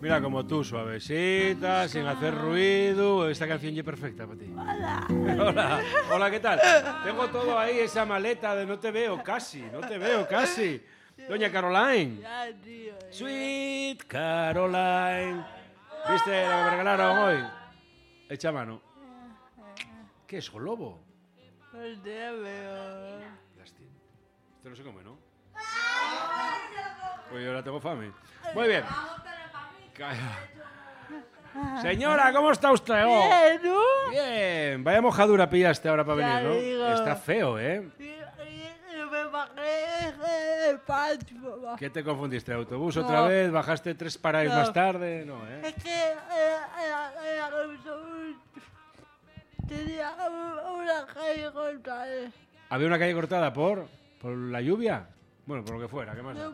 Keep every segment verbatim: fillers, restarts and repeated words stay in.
Mira, como tú, suavecita, sin hacer ruido. Esta canción ya es perfecta para ti. Hola. Hola, hola, ¿qué tal? Tengo todo ahí, esa maleta de no te veo casi, no te veo casi. Doña Caroline. Ya, tío. Sweet Caroline. ¿Viste lo que me regalaron hoy? Echa mano. ¿Qué es, un lobo? No te veo. Lástima. Esto no se come, ¿no? Pues yo ahora tengo fame. Muy bien. Calla. Señora, ¿cómo está usted? Oh. Bien, ¿no? Bien. Vaya mojadura pillaste ahora para Ya venir, digo. ¿no? Está feo, ¿eh? Y- y- y me bajé el patio, mamá. ¿Qué te confundiste? ¿Autobús No. otra vez? ¿Bajaste tres paradas No. más tarde? No, ¿eh? Es que era, era, era un- tenía un- una calle cortada. ¿Había una calle cortada por, por la lluvia? Bueno, por lo que fuera, ¿qué más da?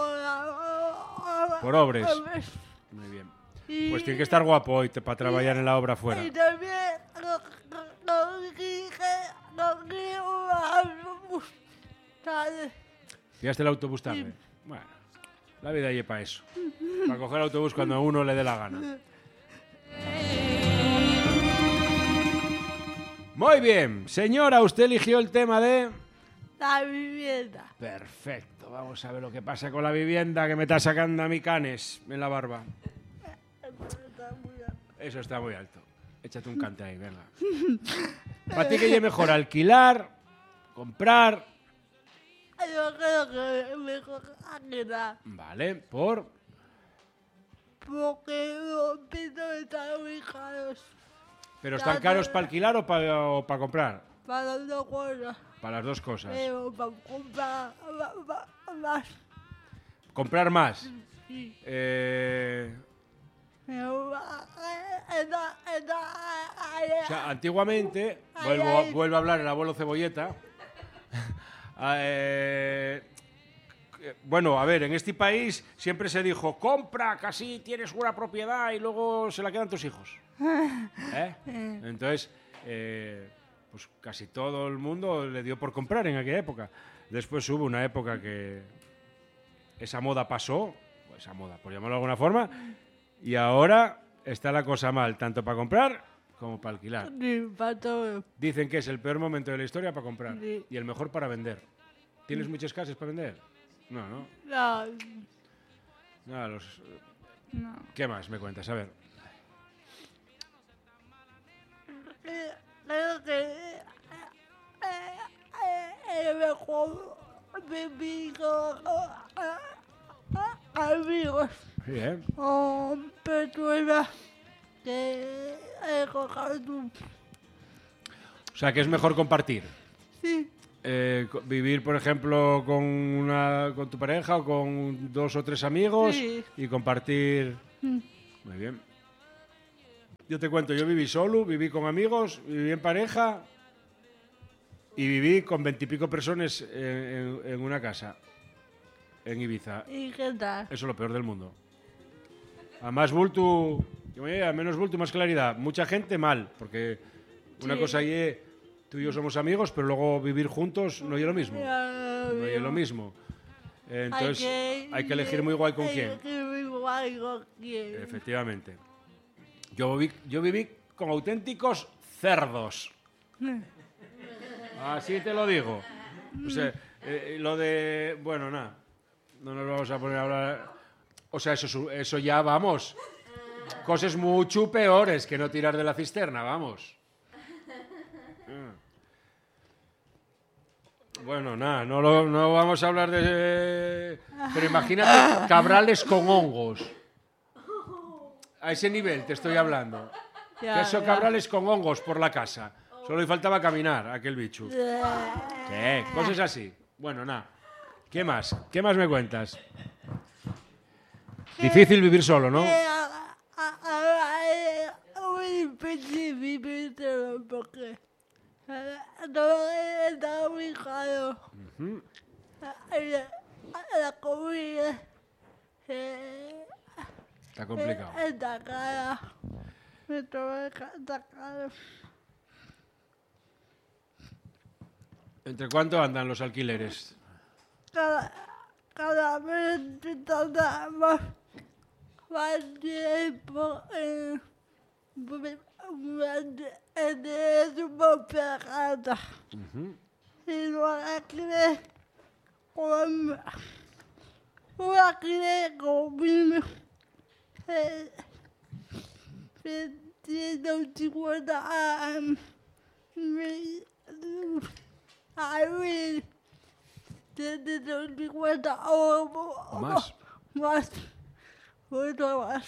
Por, Por obres. Muy bien. Y- Pues tiene que estar guapo hoy te- para trabajar en la obra afuera. Y también cogí un autobús tarde. ¿Pillaste el autobús tarde? Bueno, la vida lleva para eso. Para coger autobús cuando a uno le dé la gana. Muy bien. Señora, usted eligió el tema de... La vivienda. Perfecto. Vamos a ver lo que pasa con la vivienda que me está sacando a mi canes en la barba. Está muy alto. Eso está muy alto. Échate un cante ahí, venga. ¿Para ti qué es mejor? ¿Alquilar? ¿Comprar? Yo creo que es mejor alquilar. Vale, por... Porque los pisos están muy caros. ¿Pero están caros para alquilar o para comprar? Para las dos cosas. Para las dos cosas. Pero para comprar ma- ma- más. Comprar más. Sí. Eh, Pero, eh, está- está- o sea, antiguamente, Ay, vuelvo, ay. vuelvo a hablar el abuelo Cebolleta. eh, bueno, a ver, en este país siempre se dijo, compra, casi tienes una propiedad y luego se la quedan tus hijos. ¿Eh? Entonces, eh, pues casi todo el mundo le dio por comprar en aquella época. Después hubo una época que esa moda pasó, o esa moda, por llamarlo de alguna forma, y ahora está la cosa mal, tanto para comprar como para alquilar. Sí, para todo. Dicen que es el peor momento de la historia para comprar Sí. y el mejor para vender. ¿Tienes muchas casas para vender? No, no. No, Nada, los... no. ¿Qué más me cuentas? A ver. Eh, Creo que eh, eh, eh, es mejor vivir con eh, eh, amigos Bien. o personas que eh, coger tu... O sea, que es mejor compartir. Sí, Eh, co- vivir, por ejemplo, con, una, con tu pareja o con dos o tres amigos Sí. y compartir. Muy bien. Yo te cuento, yo viví solo, viví con amigos, viví en pareja y viví con veintipico personas en, en- en una casa, en Ibiza. ¿y qué tal? Eso es lo peor del mundo. A más bulto, a menos bulto, más claridad. Mucha gente mal, porque una Sí. cosa es, tú y yo somos amigos, pero luego vivir juntos no es lo mismo. Ya, No es lo mismo. Entonces que- hay que elegir muy guay con hay quién. que elegir muy guay con quién. Efectivamente. Yo viví, yo viví con auténticos cerdos. Así te lo digo. O sea, eh, lo de... Bueno, nada. No nos vamos a poner a hablar... O sea, eso, su- eso ya, vamos. Cosas mucho peores que no tirar de la cisterna, vamos. Ah. Bueno, nada, no, lo- no vamos a hablar de... Pero imagínate cabrales con hongos. A ese nivel te estoy hablando. Ya, Queso ya. cabrales con hongos por la casa. Solo le faltaba caminar a aquel bicho. ¿Qué? Cosas así. Bueno, nada. ¿Qué más? ¿Qué más me cuentas? Difícil vivir solo, ¿no? Eh, a- a- a- eh, muy difícil vivir solo porque eh, todo está muy caro. Eh, La, la comida eh, Está complicado. eh, está cara. Todo está caro. ¿Entre cuánto andan los alquileres? Cada, cada vez está más más tiempo en, en su propia casa. Ujú. Y no alquilé con un alquiler conmigo de ciento cincuenta a mil a mil ciento cincuenta o ¿O más? más, mucho más.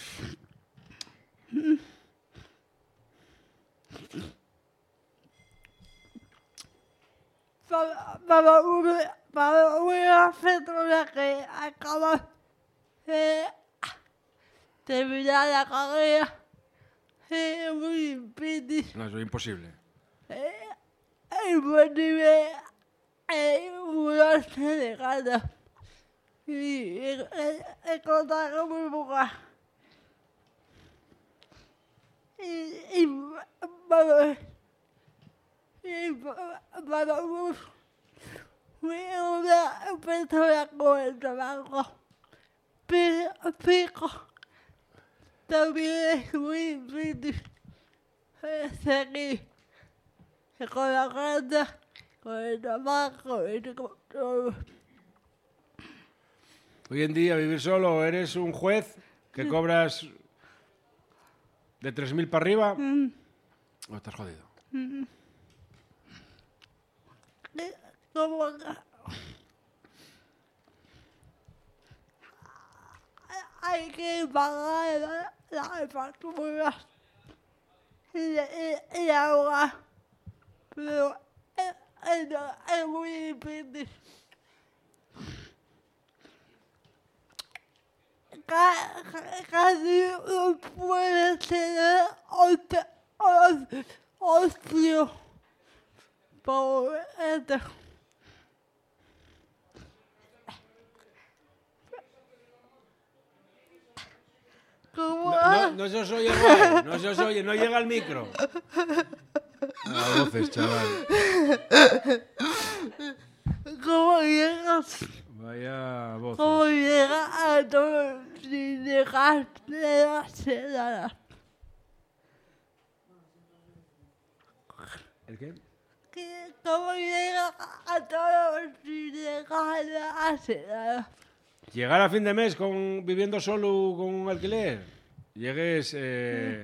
Para, para, una, para una persona que acaba de terminar la carrera es muy difícil. No, eso es imposible. Eh, Es posible eh, mudarse de casa y eh, eh, encontrar un lugar. Y, y para, y para, para un- una persona con el trabajo pi- fijo también es muy difícil eh, seguir con la casa, con el trabajo y con todo. Hoy en día vivir solo, eres un juez que cobras de tres mil para arriba, o estás jodido. Eh, Como que hay que pagar la- las facturas y, y, y ahora, pero es, es, es muy difícil. Ca- ca- Casi no puede tener ocio, ocio, ocio por esto. ¿Cómo? No, no, no se os oye, guay, no se os oye, no llega al micro. A voces, chaval. ¿Cómo llegas? Vaya voces. ¿Cómo llegas a todo sin dejar de hacer nada? ¿El qué? ¿Qué- ¿Cómo llegas a todo sin dejar de hacer nada? Llegar a fin de mes con, viviendo solo con un alquiler. Llegues... Eh,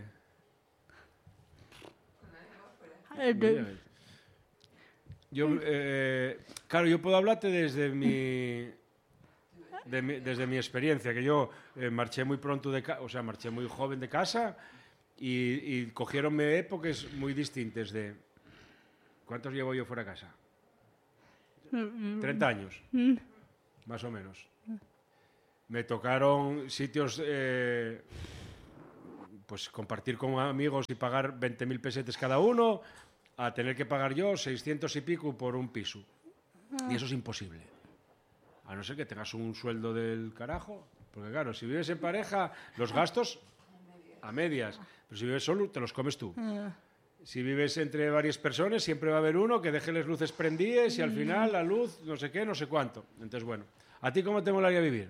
Entonces, yo, eh, claro, yo puedo hablarte desde mi, de mi- desde mi experiencia, que yo eh, marché muy pronto de casa, o sea, marché muy joven de casa y, y cogieronme épocas muy distintas de... ¿Cuántos llevo yo fuera de casa? treinta años, más o menos. Me tocaron sitios, eh, pues compartir con amigos y pagar veinte mil pesetes cada uno, a tener que pagar yo seiscientos y pico por un piso. Y eso es imposible. A no ser que tengas un sueldo del carajo. Porque claro, si vives en pareja, los gastos a medias. Pero si vives solo, te los comes tú. Si vives entre varias personas, siempre va a haber uno que deje las luces prendidas y al final la luz, no sé qué, no sé cuánto. Entonces, bueno, ¿a ti cómo te molaría vivir?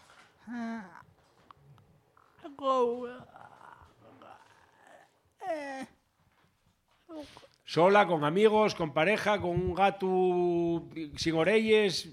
como, eh, Sola, con amigos, con pareja, con un gato sin orelles.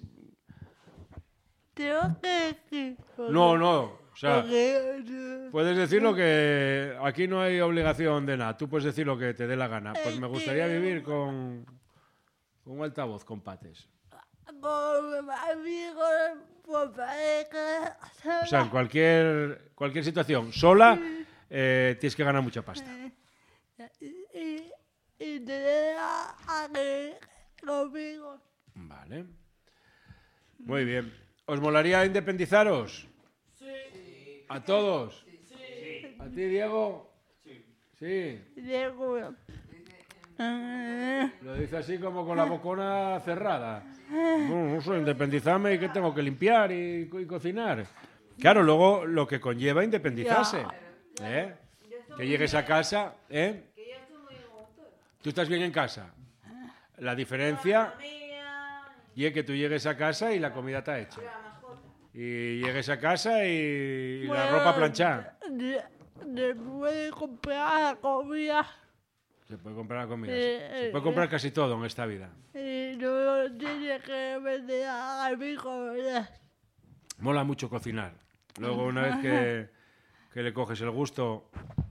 tengo que decir. No, no. O sea, Porque, eh, puedes decirlo que aquí no hay obligación de nada. Tú puedes decir lo que te dé la gana. Pues me gustaría vivir con, con un altavoz con pates. con amigos, por pareja, O sea, en cualquier, cualquier situación. Sola, eh, tienes que ganar mucha pasta. y, y, y tener a alguien conmigo. Vale. Muy bien. ¿Os molaría independizaros? Sí. ¿A todos? Sí. ¿A ti, Diego? Sí. Sí. Diego, eh, Lo dice así como con la bocona cerrada. No, no sé, independizarme y que tengo que limpiar y, y cocinar. Claro, luego lo que conlleva independizarse. ¿Eh? Que llegues a casa, ¿eh? Tú estás bien en casa. La diferencia y es que tú llegues a casa y la comida está hecha. Y llegues a casa y la Bueno, para planchar. Se puede comprar comida. Se puede comprar comida. Eh, Se puede comprar casi todo en esta vida. Y no tiene que vender a amigos, ¿verdad? Mola mucho cocinar. Luego, una vez que, que le coges el gusto...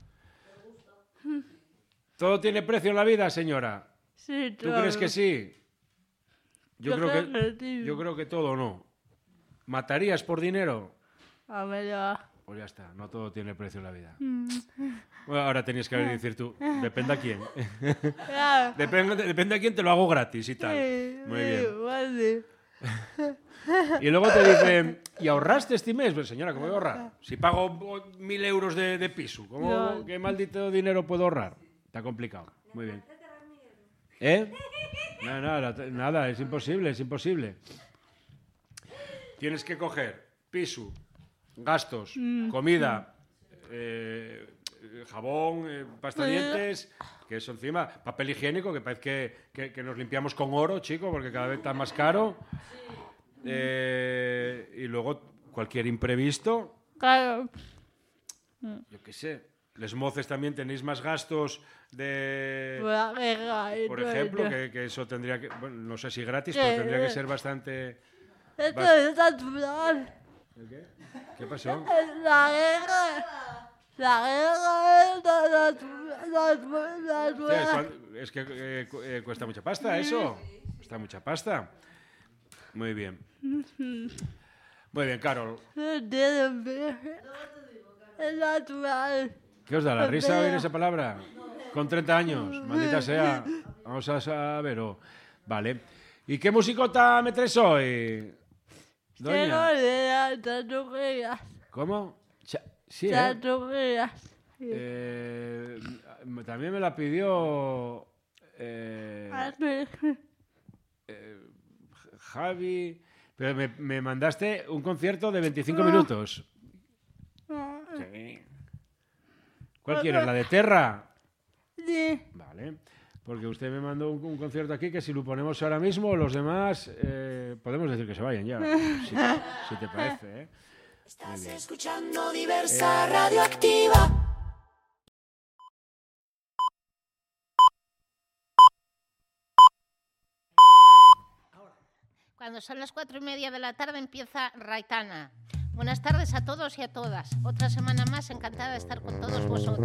¿Todo tiene precio en la vida, señora? Sí, ¿Tú crees que sí? Yo, Yo creo creo que, que sí. yo creo que todo no. ¿Matarías por dinero? A ver, ya. Pues ya está, no todo tiene precio en la vida. Bueno, ahora tenías que decir tú, depende a quién. Ya. depende, depende a quién, te lo hago gratis y tal. Sí, Muy sí, bien. vale. Y luego te dicen, ¿y ahorraste este mes? Pues señora, ¿cómo voy a ahorrar? Si pago mil euros de, de piso, ¿cómo, No. ¿qué maldito dinero puedo ahorrar? Está complicado. Muy bien. ¿Eh? No, no, la- nada, es imposible, es imposible. Tienes que coger piso, gastos, comida, eh, jabón, eh, pasta de dientes, que eso encima, papel higiénico, que parece que, que- que nos limpiamos con oro, chico, porque cada vez está más caro. Eh, y luego cualquier imprevisto, Claro. yo qué sé. Les moces también tenéis más gastos de... Por la guerra y Por todo ejemplo, esto. que, que eso tendría que... Bueno, no sé si gratis, Sí, pero tendría que sí. ser bastante... Esto Vas- es natural. ¿El qué? ¿Qué pasó? La guerra. La guerra es la natural. Hostia, es, cuan- es que eh, cu- eh, cuesta mucha pasta eso. Cuesta mucha pasta. Muy bien. Muy bien, Carol. Es natural. ¿Qué os da la risa Feo. oír esa palabra? Con treinta años, maldita sea. Vamos a saber. o- Vale. ¿Y qué musicota me traes hoy? Tengo Doña. de las tatuajes. ¿Cómo? Cha- Sí, ¿eh? Tatuajes. Eh, m- También me la pidió eh, eh, Javi. Pero me, me mandaste un concierto de veinticinco minutos. Sí. ¿Cuál quieres? ¿La de Terra? Sí. Vale. Porque usted me mandó un, un concierto aquí que si lo ponemos ahora mismo, los demás eh, podemos decir que se vayan ya. Si, si te parece, ¿eh? Estás escuchando Diversa Radioactiva. Cuando son las cuatro y media de la tarde empieza Raitana. Buenas tardes a todos y a todas. Otra semana más, encantada de estar con todos vosotros.